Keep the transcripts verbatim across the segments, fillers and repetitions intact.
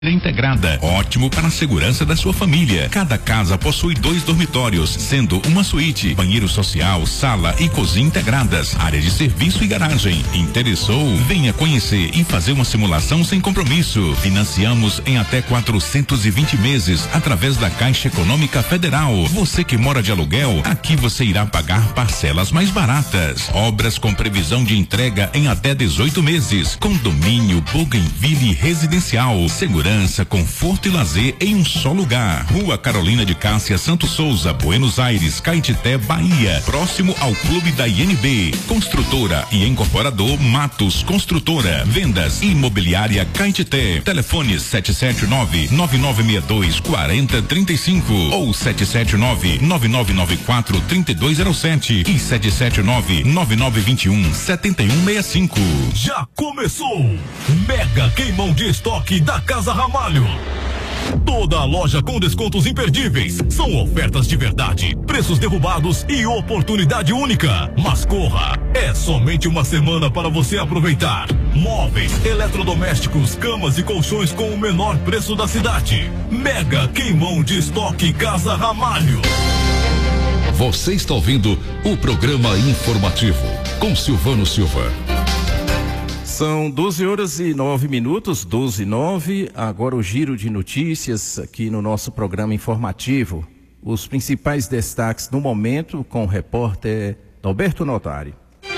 integrada, ótimo para a segurança da sua família. Cada casa possui dois dormitórios, sendo uma suíte, banheiro social, sala e cozinha integradas, área de serviço e garagem. Interessou? Venha conhecer e fazer uma simulação sem compromisso. Financiamos em até quatrocentos e vinte meses através da Caixa Econômica Federal. Você que mora de aluguel, aqui você irá pagar parcelas mais baratas. Obras com previsão de entrega em até dezoito meses. Condomínio Bougainville Residencial. Segurança, conforto e lazer em um só lugar. Rua Carolina de Cássia Santos Souza, Buenos Aires, Caetité, Bahia. Próximo ao Clube da I N B. Construtora e incorporador Matos Construtora. Vendas Imobiliária Caetité. Telefone sete sete nove, nove nove seis dois, quatro zero três cinco ou sete sete nove, nove nove nove quatro, três dois zero sete e sete sete nove, nove nove dois um, sete um seis cinco. Já começou! Mega queimão de estoque da Casa Ramalho. Toda a loja com descontos imperdíveis. São ofertas de verdade, preços derrubados e oportunidade única. Mas corra, é somente uma semana para você aproveitar. Móveis, eletrodomésticos, camas e colchões com o menor preço da cidade. Mega queimão de estoque Casa Ramalho. Você está ouvindo o programa informativo com Silvano Silva. São doze horas e nove minutos, doze e nove. Agora o giro de notícias aqui no nosso programa informativo. Os principais destaques no momento com o repórter Norberto Notari.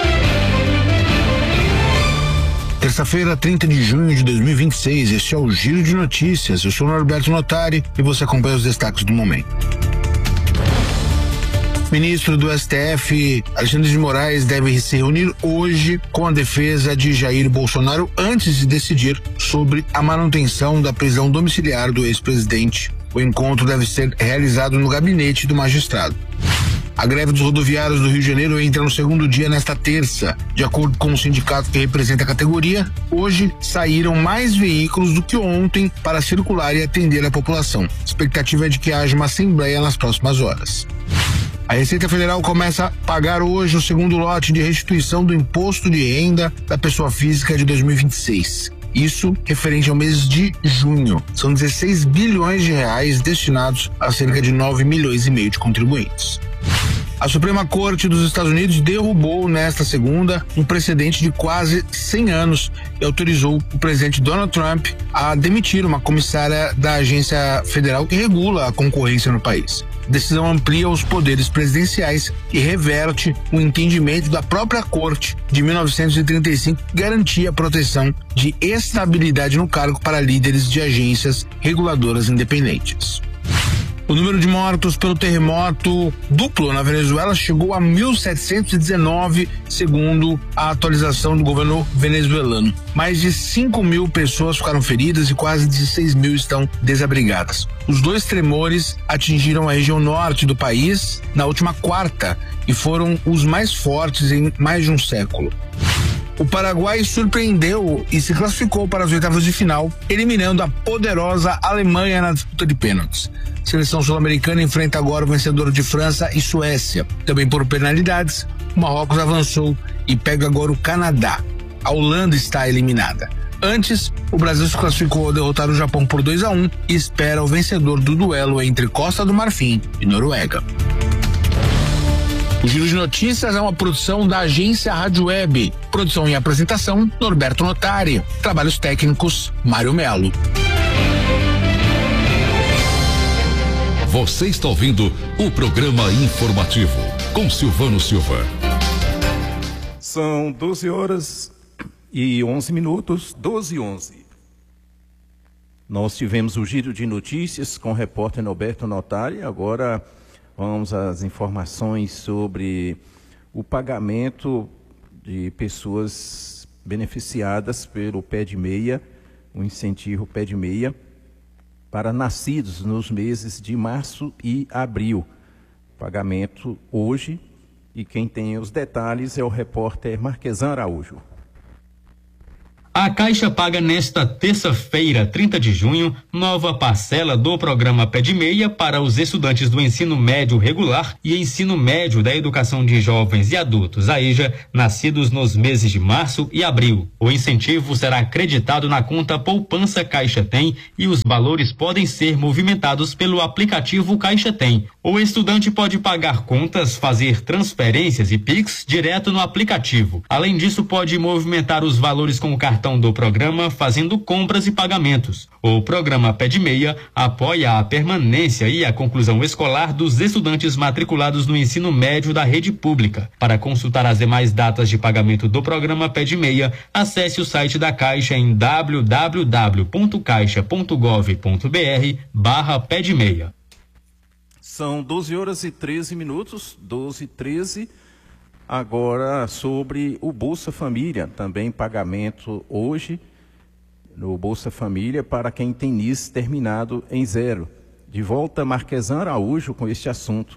Terça-feira, trinta de junho de dois mil e vinte e seis. Este é o Giro de Notícias. Eu sou Norberto Notari e você acompanha os destaques do momento. Ministro do S T F, Alexandre de Moraes, deve se reunir hoje com a defesa de Jair Bolsonaro antes de decidir sobre a manutenção da prisão domiciliar do ex-presidente. O encontro deve ser realizado no gabinete do magistrado. A greve dos rodoviários do Rio de Janeiro entra no segundo dia nesta terça. De acordo com o sindicato que representa a categoria, hoje saíram mais veículos do que ontem para circular e atender a população. A expectativa é de que haja uma assembleia nas próximas horas. A Receita Federal começa a pagar hoje o segundo lote de restituição do imposto de renda da pessoa física de dois mil e vinte e seis. Isso referente ao mês de junho. São dezesseis bilhões de reais destinados a cerca de nove milhões e meio de contribuintes. A Suprema Corte dos Estados Unidos derrubou nesta segunda um precedente de quase cem anos e autorizou o presidente Donald Trump a demitir uma comissária da agência federal que regula a concorrência no país. A decisão amplia os poderes presidenciais e reverte o entendimento da própria Corte de mil novecentos e trinta e cinco que garantia a proteção de estabilidade no cargo para líderes de agências reguladoras independentes. O número de mortos pelo terremoto duplo na Venezuela chegou a mil setecentos e dezenove, segundo a atualização do governo venezuelano. Mais de cinco mil pessoas ficaram feridas e quase dezesseis mil estão desabrigadas. Os dois tremores atingiram a região norte do país na última quarta e foram os mais fortes em mais de um século. O Paraguai surpreendeu e se classificou para as oitavas de final, eliminando a poderosa Alemanha na disputa de pênaltis. A seleção sul-americana enfrenta agora o vencedor de França e Suécia. Também por penalidades, o Marrocos avançou e pega agora o Canadá. A Holanda está eliminada. Antes, o Brasil se classificou ao derrotar o Japão por dois a um e espera o vencedor do duelo entre Costa do Marfim e Noruega. O Giro de Notícias é uma produção da agência Rádio Web. Produção e apresentação, Norberto Notari. Trabalhos técnicos, Mário Melo. Você está ouvindo o programa informativo com Silvano Silva. São doze horas e onze minutos, doze e onze. Nós tivemos o Giro de Notícias com o repórter Norberto Notari. Agora vamos às informações sobre o pagamento de pessoas beneficiadas pelo Pé de Meia, o incentivo Pé de Meia, para nascidos nos meses de março e abril. Pagamento hoje, e quem tem os detalhes é o repórter Marquesan Araújo. A Caixa paga nesta terça-feira, trinta de junho, nova parcela do programa Pé de Meia para os estudantes do ensino médio regular e ensino médio da educação de jovens e adultos, a EJA, nascidos nos meses de março e abril. O incentivo será acreditado na conta Poupança Caixa Tem e os valores podem ser movimentados pelo aplicativo Caixa Tem. O estudante pode pagar contas, fazer transferências e Pix direto no aplicativo. Além disso, pode movimentar os valores com o cartão do programa fazendo compras e pagamentos. O programa Pé de Meia apoia a permanência e a conclusão escolar dos estudantes matriculados no ensino médio da rede pública. Para consultar as demais datas de pagamento do programa Pé de Meia, acesse o site da Caixa em w w w ponto caixa ponto gov ponto b r barra Pé de Meia. São doze horas e treze minutos, doze e treze. Agora, sobre o Bolsa Família, também pagamento hoje no Bolsa Família para quem tem N I S terminado em zero. De volta, Marquesan Araújo com este assunto.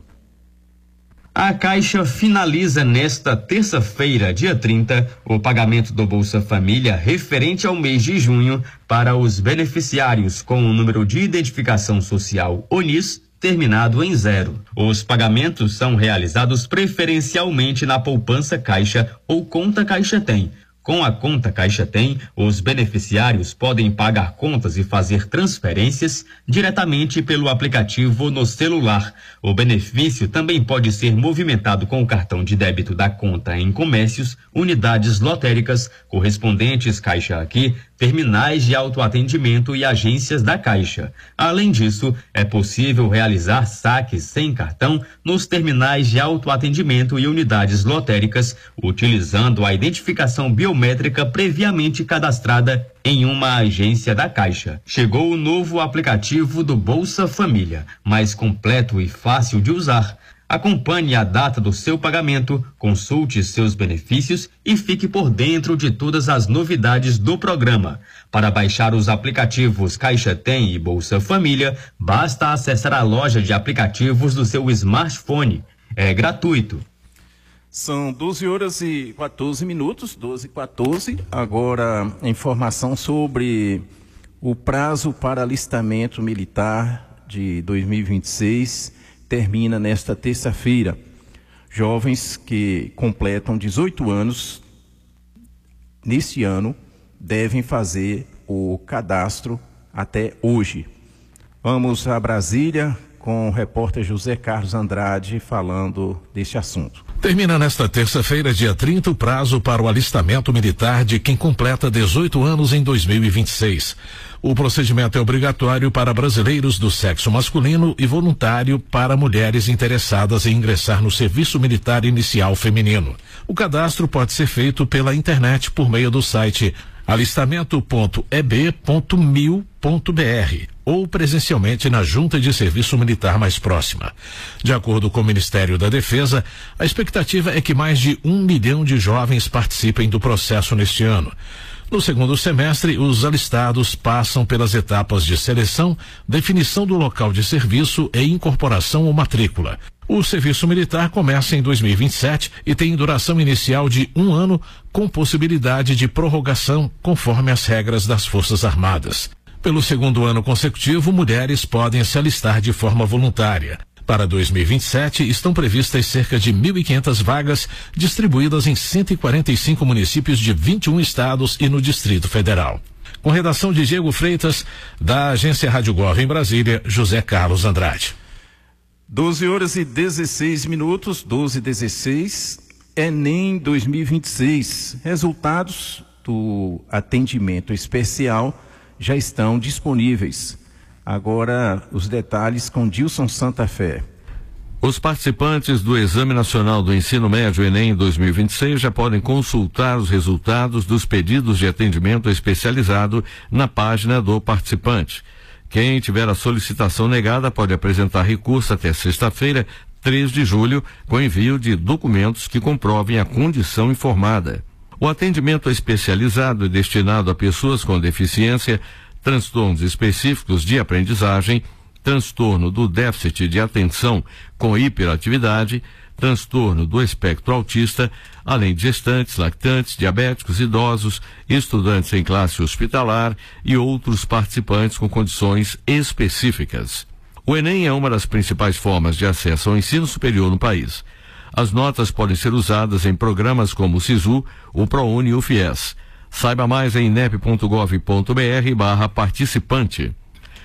A Caixa finaliza nesta terça-feira, dia trinta, o pagamento do Bolsa Família referente ao mês de junho para os beneficiários com o número de identificação social O N I S terminado em zero. Os pagamentos são realizados preferencialmente na poupança Caixa ou conta Caixa Tem. Com a conta Caixa Tem, os beneficiários podem pagar contas e fazer transferências diretamente pelo aplicativo no celular. O benefício também pode ser movimentado com o cartão de débito da conta em comércios, unidades lotéricas, correspondentes Caixa Aqui, terminais de autoatendimento e agências da Caixa. Além disso, é possível realizar saques sem cartão nos terminais de autoatendimento e unidades lotéricas, utilizando a identificação biométrica previamente cadastrada em uma agência da Caixa. Chegou o novo aplicativo do Bolsa Família, mais completo e fácil de usar. Acompanhe a data do seu pagamento, consulte seus benefícios e fique por dentro de todas as novidades do programa. Para baixar os aplicativos Caixa Tem e Bolsa Família, basta acessar a loja de aplicativos do seu smartphone. É gratuito. São doze horas e quatorze minutos, doze e quatorze. Agora, informação sobre o prazo para alistamento militar de dois mil e vinte e seis. Termina nesta terça-feira. Jovens que completam dezoito anos neste ano devem fazer o cadastro até hoje. Vamos a Brasília com o repórter José Carlos Andrade falando deste assunto. Termina nesta terça-feira, dia trinta, o prazo para o alistamento militar de quem completa dezoito anos em dois mil e vinte e seis. O procedimento é obrigatório para brasileiros do sexo masculino e voluntário para mulheres interessadas em ingressar no serviço militar inicial feminino. O cadastro pode ser feito pela internet por meio do site alistamento ponto e b ponto mil ponto b r ou presencialmente na junta de serviço militar mais próxima. De acordo com o Ministério da Defesa, a expectativa é que mais de um milhão de jovens participem do processo neste ano. No segundo semestre, os alistados passam pelas etapas de seleção, definição do local de serviço e incorporação ou matrícula. O serviço militar começa em dois mil e vinte e sete e tem duração inicial de um ano, com possibilidade de prorrogação, conforme as regras das Forças Armadas. Pelo segundo ano consecutivo, mulheres podem se alistar de forma voluntária. Para dois mil e vinte e sete, estão previstas cerca de mil e quinhentas vagas, distribuídas em cento e quarenta e cinco municípios de vinte e um estados e no Distrito Federal. Com redação de Diego Freitas, da agência Rádio Gov em Brasília, José Carlos Andrade. doze horas e dezesseis minutos, doze e dezesseis, Enem dois mil e vinte e seis. Resultados do atendimento especial já estão disponíveis. Agora, os detalhes com Dilson Santa Fé. Os participantes do Exame Nacional do Ensino Médio Enem dois mil e vinte e seis já podem consultar os resultados dos pedidos de atendimento especializado na página do participante. Quem tiver a solicitação negada pode apresentar recurso até sexta-feira, três de julho, com envio de documentos que comprovem a condição informada. O atendimento especializado é destinado a pessoas com deficiência, transtornos específicos de aprendizagem, transtorno do déficit de atenção com hiperatividade, transtorno do espectro autista, além de gestantes, lactantes, diabéticos, idosos, estudantes em classe hospitalar e outros participantes com condições específicas. O Enem é uma das principais formas de acesso ao ensino superior no país. As notas podem ser usadas em programas como o SISU, o ProUni e o FIES. Saiba mais em inep ponto gov ponto br barra participante.